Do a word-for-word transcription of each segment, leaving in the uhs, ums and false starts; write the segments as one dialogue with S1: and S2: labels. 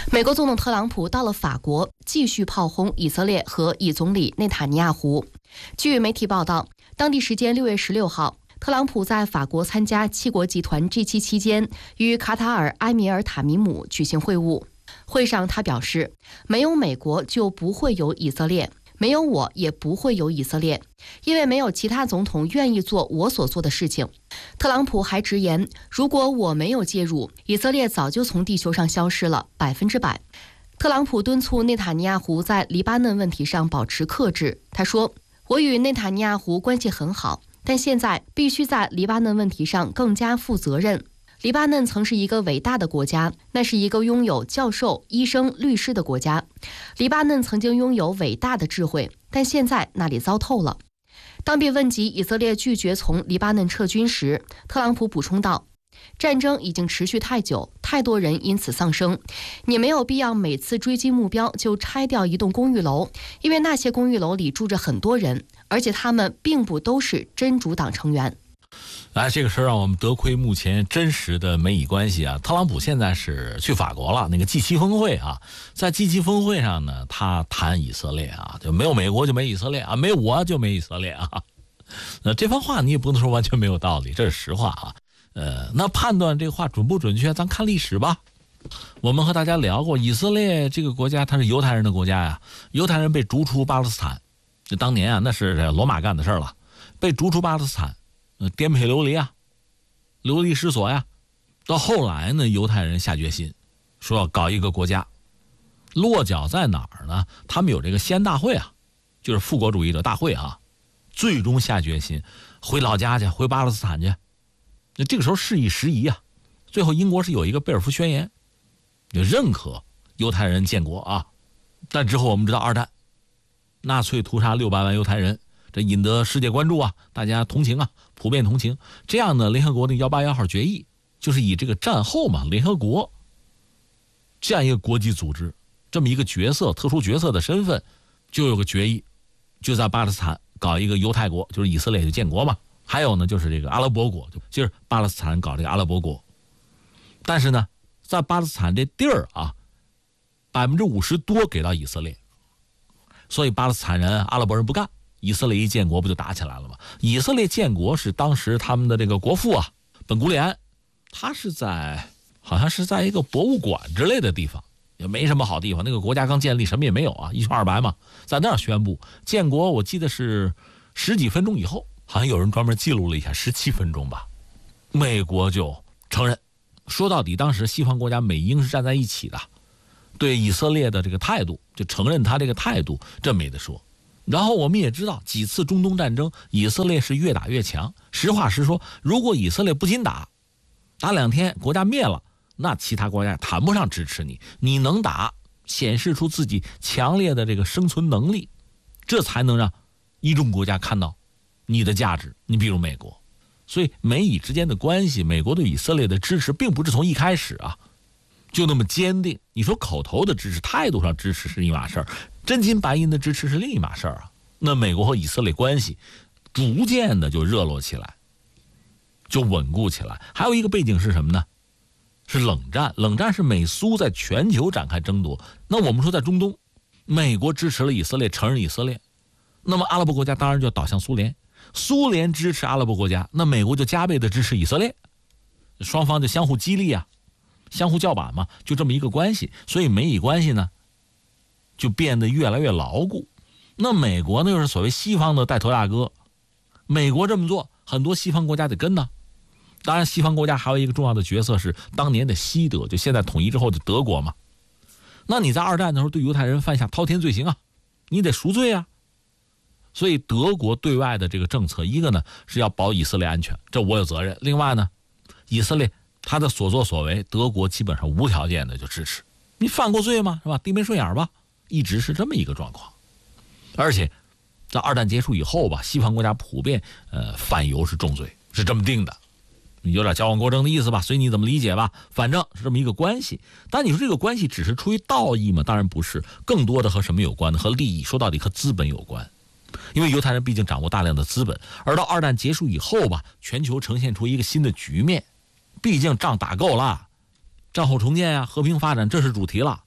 S1: 美国总统特朗普到了法国，继续炮轰以色列和以总理内塔尼亚胡。据媒体报道，当地时间六月十六号，特朗普在法国参加七国集团 G 七 期间，与卡塔尔埃米尔塔米姆举行会晤。会上，他表示，没有美国就不会有以色列，没有我也不会有以色列，因为没有其他总统愿意做我所做的事情。特朗普还直言，如果我没有介入，以色列早就从地球上消失了，百分之百。特朗普敦促内塔尼亚胡在黎巴嫩问题上保持克制。他说，我与内塔尼亚胡关系很好，但现在必须在黎巴嫩问题上更加负责任。黎巴嫩曾是一个伟大的国家，那是一个拥有教授、医生、律师的国家。黎巴嫩曾经拥有伟大的智慧，但现在那里糟透了。当被问及以色列拒绝从黎巴嫩撤军时，特朗普补充道，战争已经持续太久，太多人因此丧生，你没有必要每次追击目标就拆掉一栋公寓楼，因为那些公寓楼里住着很多人，而且他们并不都是真主党成员。
S2: 哎，这个事让我们得窥目前真实的美以关系啊。特朗普现在是去法国了，那个 G 七 峰会啊，在 G 七 峰会上呢，他谈以色列啊，就没有美国就没以色列啊，没有我就没以色列啊。那这番话你也不能说完全没有道理，这是实话啊。呃，那判断这个话准不准确，咱看历史吧。我们和大家聊过，以色列这个国家它是犹太人的国家呀，犹太人被逐出巴勒斯坦，这当年啊那是罗马干的事了，被逐出巴勒斯坦。呃，颠沛流离啊，流离失所呀。到后来呢，犹太人下决心，说要搞一个国家，落脚在哪儿呢？他们有这个西安大会啊，就是复国主义者大会啊，最终下决心回老家去，回巴勒斯坦去。那这个时候事已时移啊，最后英国是有一个贝尔福宣言，就认可犹太人建国啊。但之后我们知道二战，纳粹屠杀六百万犹太人。这引得世界关注啊，大家同情啊，普遍同情。这样呢，联合国的一八一号决议就是以这个战后嘛，联合国这样一个国际组织，这么一个角色，特殊角色的身份，就有个决议，就在巴勒斯坦搞一个犹太国，就是以色列就建国嘛。还有呢，就是这个阿拉伯国，就是巴勒斯坦搞这个阿拉伯国。但是呢，在巴勒斯坦这地儿啊，百分之五十多给到以色列，所以巴勒斯坦人、阿拉伯人不干。以色列一建国不就打起来了吗？以色列建国是当时他们的这个国父啊，本古里安，他是在好像是在一个博物馆之类的地方，也没什么好地方，那个国家刚建立，什么也没有啊，一穷二白嘛，在那儿宣布建国。我记得是十几分钟以后，好像有人专门记录了一下，十七分钟吧，美国就承认。说到底，当时西方国家美英是站在一起的，对以色列的这个态度，就承认他这个态度，这没得说。然后我们也知道，几次中东战争，以色列是越打越强。实话实说，如果以色列不仅打，打两天国家灭了，那其他国家谈不上支持你。你能打，显示出自己强烈的这个生存能力，这才能让一众国家看到你的价值。你比如美国，所以美以之间的关系，美国对以色列的支持，并不是从一开始啊就那么坚定。你说口头的支持，态度上支持是一码事儿，真金白银的支持是另一码事儿啊。那美国和以色列关系逐渐的就热络起来，就稳固起来。还有一个背景是什么呢？是冷战。冷战是美苏在全球展开争夺。那我们说在中东，美国支持了以色列，承认以色列，那么阿拉伯国家当然就倒向苏联，苏联支持阿拉伯国家，那美国就加倍的支持以色列，双方就相互激励啊，相互叫板嘛，就这么一个关系。所以美以关系呢就变得越来越牢固。那美国呢又是所谓西方的带头大哥，美国这么做，很多西方国家得跟呢。当然西方国家还有一个重要的角色是当年的西德，就现在统一之后的德国嘛。那你在二战的时候对犹太人犯下滔天罪行啊，你得赎罪啊。所以德国对外的这个政策，一个呢是要保以色列安全，这我有责任。另外呢，以色列他的所作所为，德国基本上无条件的就支持。你犯过罪吗？是吧？低眉顺眼吧，一直是这么一个状况。而且在二战结束以后吧，西方国家普遍呃反犹是重罪，是这么定的，有点矫枉过正的意思吧，随你怎么理解吧，反正是这么一个关系。但你说这个关系只是出于道义吗？当然不是，更多的和什么有关呢？和利益，说到底和资本有关。因为犹太人毕竟掌握大量的资本，而到二战结束以后吧，全球呈现出一个新的局面，毕竟仗打够了，战后重建呀、和平发展，这是主题了。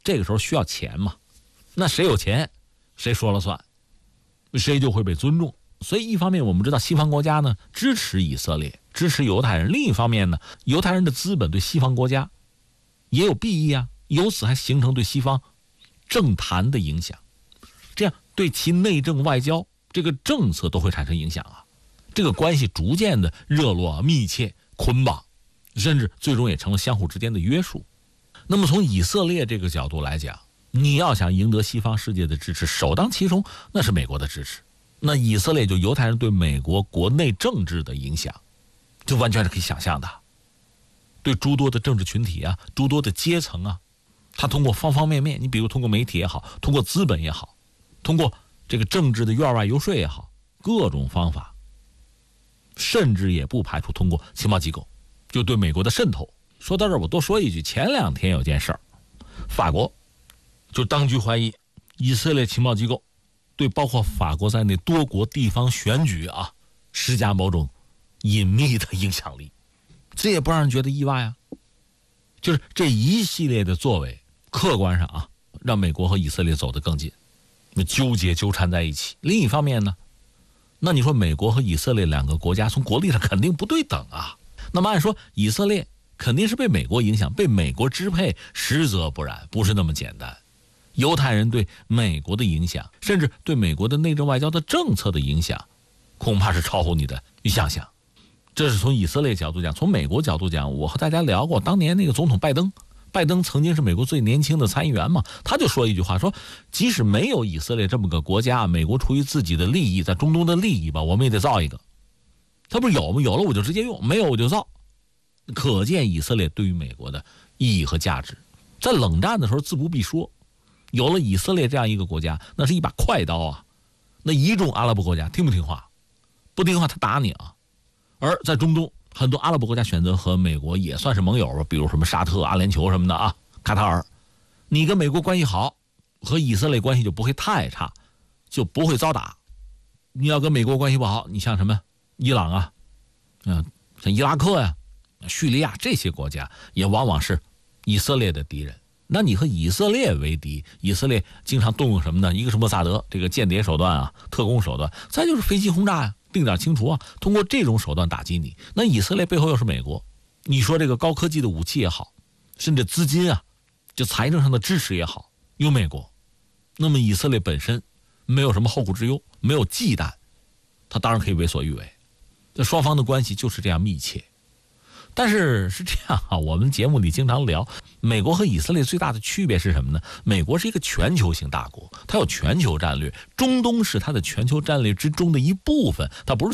S2: 这个时候需要钱嘛，那谁有钱谁说了算，谁就会被尊重。所以一方面我们知道西方国家呢支持以色列，支持犹太人，另一方面呢，犹太人的资本对西方国家也有裨益啊，由此还形成对西方政坛的影响，这样对其内政外交这个政策都会产生影响啊。这个关系逐渐的热络、密切、捆绑，甚至最终也成了相互之间的约束。那么从以色列这个角度来讲，你要想赢得西方世界的支持，首当其冲那是美国的支持。那以色列就犹太人对美国国内政治的影响，就完全是可以想象的。对诸多的政治群体啊，诸多的阶层啊，他通过方方面面，你比如通过媒体也好，通过资本也好，通过这个政治的院外游说也好，各种方法，甚至也不排除通过情报机构就对美国的渗透。说到这儿我多说一句，前两天有件事儿，法国就当局怀疑以色列情报机构对包括法国在内多国地方选举啊施加某种隐秘的影响力，这也不让人觉得意外啊。就是这一系列的作为，客观上啊，让美国和以色列走得更近，那纠结纠缠在一起。另一方面呢，那你说美国和以色列两个国家从国力上肯定不对等啊。那么按说以色列肯定是被美国影响，被美国支配，实则不然，不是那么简单。犹太人对美国的影响，甚至对美国的内政外交的政策的影响，恐怕是超乎你的想象。这是从以色列角度讲。从美国角度讲，我和大家聊过，当年那个总统拜登，拜登曾经是美国最年轻的参议员嘛，他就说一句话，说即使没有以色列这么个国家，美国出于自己的利益，在中东的利益吧，我们也得造一个。他不是有吗？有了我就直接用，没有我就造。可见以色列对于美国的意义和价值。在冷战的时候自不必说，有了以色列这样一个国家，那是一把快刀啊。那一众阿拉伯国家听不听话？不听话他打你啊。而在中东，很多阿拉伯国家选择和美国也算是盟友吧，比如什么沙特、阿联酋什么的啊，卡塔尔。你跟美国关系好，和以色列关系就不会太差，就不会遭打。你要跟美国关系不好，你像什么伊朗啊，嗯，像伊拉克呀、啊、叙利亚这些国家，也往往是以色列的敌人。那你和以色列为敌，以色列经常动用什么呢？一个是莫萨德这个间谍手段啊，特工手段，再就是飞机轰炸呀、啊，定点清除啊，通过这种手段打击你。那以色列背后又是美国，你说这个高科技的武器也好，甚至资金啊，就财政上的支持也好，有美国。那么以色列本身没有什么后顾之忧，没有忌惮，他当然可以为所欲为。这双方的关系就是这样密切。但是是这样啊，我们节目里经常聊，美国和以色列最大的区别是什么呢？美国是一个全球性大国，它有全球战略，中东是它的全球战略之中的一部分，它不是